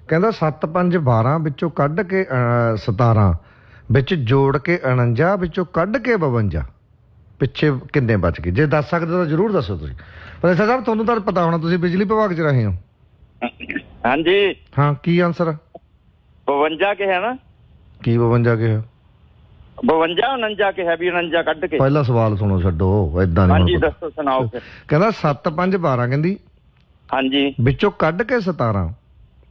ਕਹਿੰਦਾ 7 5 12 ਵਿੱਚੋਂ ਕੱਢ ਕੇ 17 ਵਿੱਚ ਜੋੜ ਕੇ 49 ਵਿੱਚੋਂ ਕੱਢ ਕੇ 52 ਪਿੱਛੇ ਕਿੰਨੇ ਬਚ ਗਏ? ਜੇ ਦੱਸ ਸਕਦੇ ਤਾਂ ਜ਼ਰੂਰ ਦੱਸੋ ਤੁਸੀਂ। ਪ੍ਰੋਫੈਸਰ ਸਾਹਿਬ ਤੁਹਾਨੂੰ ਤਾਂ ਪਤਾ ਹੋਣਾ, ਤੁਸੀਂ ਬਿਜਲੀ ਵਿਭਾਗ 'ਚ ਰਹੇ ਹੋ। ਹਾਂਜੀ ਹਾਂ, ਕੀ ਆਨਸਰ? 52 ਕਿਹਾ ਨਾ। ਕੀ 52 ਕਿਹਾ? 52 49 ਕਿਹਾ ਵੀ 49 ਕੱਢ ਕੇ। ਪਹਿਲਾ ਸਵਾਲ ਸੁਣੋ, ਛੱਡੋ ਏਦਾਂ ਨਹੀਂ। ਦੱਸੋ ਸੁਣਾਓ। ਕਹਿੰਦਾ 7 5 12 ਕਹਿੰਦੀ ਹਾਂਜੀ ਵਿੱਚੋਂ ਕੱਢ ਕੇ 17